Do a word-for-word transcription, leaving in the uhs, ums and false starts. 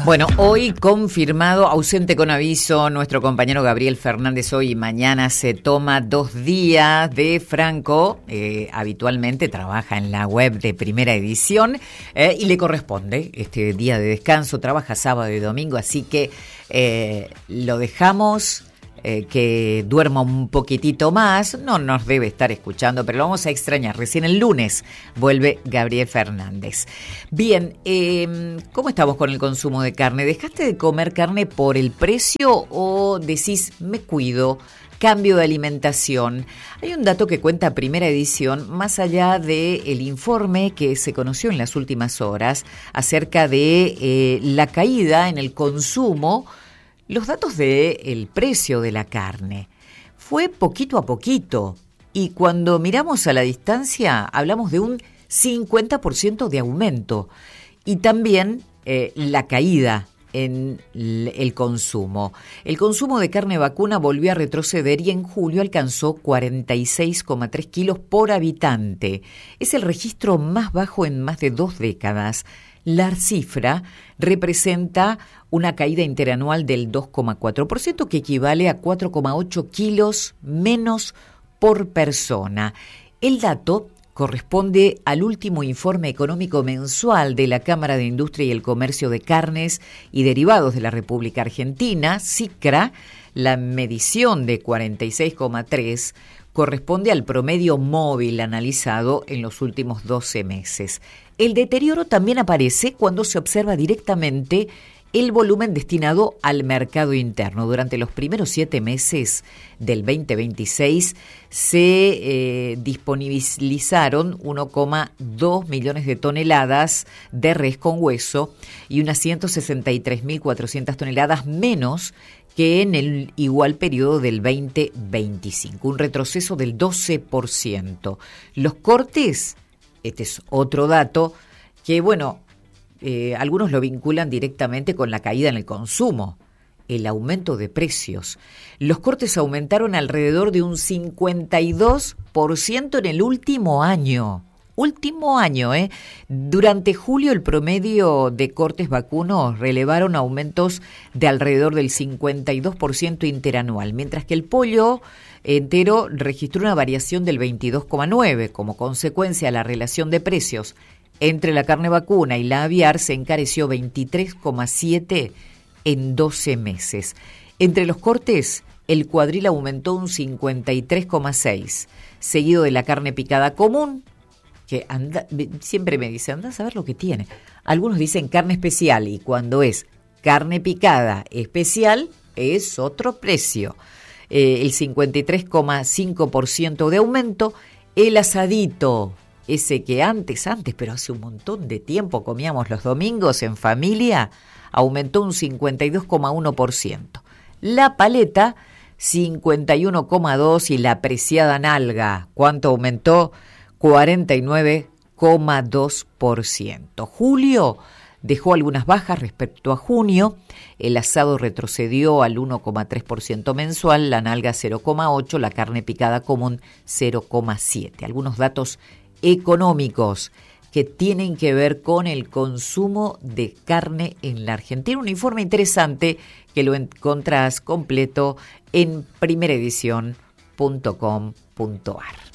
Bueno, hoy confirmado, ausente con aviso, nuestro compañero Gabriel Fernández hoy y mañana se toma dos días de Franco. Eh, habitualmente trabaja en la web de Primera Edición eh, y le corresponde este día de descanso. Trabaja sábado y domingo, así que eh, lo dejamos... Eh, que duerma un poquitito más, no nos debe estar escuchando, pero lo vamos a extrañar. Recién el lunes vuelve Gabriel Fernández. Bien, eh, ¿cómo estamos con el consumo de carne? ¿Dejaste de comer carne por el precio o decís, me cuido, cambio de alimentación? Hay un dato que cuenta Primera Edición, más allá del informe que se conoció en las últimas horas acerca de eh, la caída en el consumo. Los datos del precio de la carne fue poquito a poquito y cuando miramos a la distancia hablamos de un cincuenta por ciento de aumento y también eh, la caída en el consumo. El consumo de carne vacuna volvió a retroceder y en julio alcanzó cuarenta y seis coma tres kilos por habitante. Es el registro más bajo en más de dos décadas. La cifra representa una caída interanual del dos coma cuatro por ciento, que equivale a cuatro coma ocho kilos menos por persona. El dato corresponde al último informe económico mensual de la Cámara de Industria y el Comercio de Carnes y Derivados de la República Argentina, SICRA. La medición de cuarenta y seis coma tres corresponde al promedio móvil analizado en los últimos doce meses. El deterioro también aparece cuando se observa directamente el volumen destinado al mercado interno. Durante los primeros siete meses del veinte veintiséis se eh, disponibilizaron uno coma dos millones de toneladas de res con hueso y unas ciento sesenta y tres mil cuatrocientas toneladas menos que en el igual periodo del veinte veinticinco, un retroceso del doce por ciento. Los cortes, este es otro dato que, bueno, eh, algunos lo vinculan directamente con la caída en el consumo, el aumento de precios. Los cortes aumentaron alrededor de un cincuenta y dos por ciento en el último año. Último año, ¿eh? Durante julio el promedio de cortes vacunos relevaron aumentos de alrededor del cincuenta y dos por ciento interanual, mientras que el pollo entero registró una variación del veintidós coma nueve por ciento. Como consecuencia, la relación de precios entre la carne vacuna y la aviar se encareció veintitrés coma siete por ciento en doce meses. Entre los cortes, el cuadril aumentó un cincuenta y tres coma seis por ciento, seguido de la carne picada común, que anda, siempre me dicen, anda a saber lo que tiene. Algunos dicen carne especial y cuando es carne picada especial es otro precio. Eh, el cincuenta y tres coma cinco por ciento de aumento. El asadito, ese que antes, antes, pero hace un montón de tiempo comíamos los domingos en familia, aumentó un cincuenta y dos coma uno por ciento. La paleta, cincuenta y uno coma dos por ciento y la apreciada nalga, ¿cuánto aumentó? cuarenta y nueve coma dos por ciento. Julio dejó algunas bajas respecto a junio. El asado retrocedió al uno coma tres por ciento mensual, la nalga cero coma ocho por ciento, la carne picada común cero coma siete por ciento. Algunos datos económicos que tienen que ver con el consumo de carne en la Argentina. Un informe interesante que lo encontrás completo en primera edición punto com punto ar.